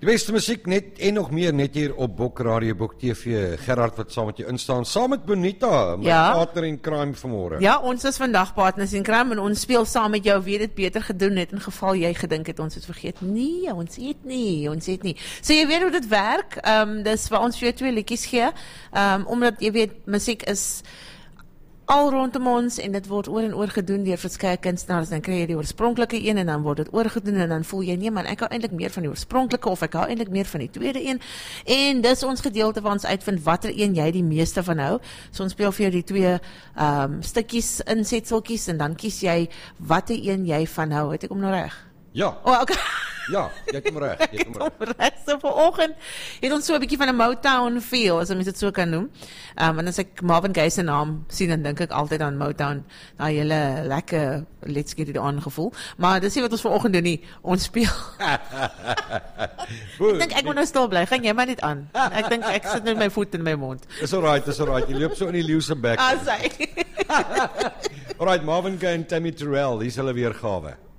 Die beste musiek net en nog meer net hier op Bok Radio, Bok TV. Gerard wat saam met jou instaan, saam met Bonita, my partner in crime vanmôre. Ja, ons is vandag partners in crime en ons speel saam met jou Wie dit beter gedoen het in geval jy gedink het ons het vergeet. Nee, ons het nie. So jy weet hoe dit werk. Dis waar ons vir jou 2 liedjies gee. Omdat jy weet musiek is al rondom ons en dit word oor en oor gedoen deur verskeie kunstenaars, dan kry jy die oorspronklike een en dan word dit oorgedoen en dan voel jy nee man, ek hou eintlik meer van die oorspronklike of ek hou eintlik meer van die tweede een. En dis ons gedeelte waar ons uitvind watter een jy die meeste van hou. So ons speel vir jou die 2 stukkies insetseltjies en dan kies jy watter een jy van hou. Het ek hom nou reg? Ja. Oh, okay. Ja, jy kom reg. So vanoggend het ons so 'n bietjie van 'n Motown feel, as mens dit so kan noem. En as ek Marvin Gaye se naam sien, dan dink ek altyd aan Motown, daai hele lekker Let's Get It On gevoel. Maar dis nie wat ons vanoggend doen nie. Ons speel. Ek dink ek moet nou stil bly. Gaan jy maar net aan. Ek dink ek sit net my voet in my mond. Dis alright. Jy loop so in die leeu se bek. Asai. Alright, Marvin Gaye en Tammy Terrell, hier's hulle weergawe.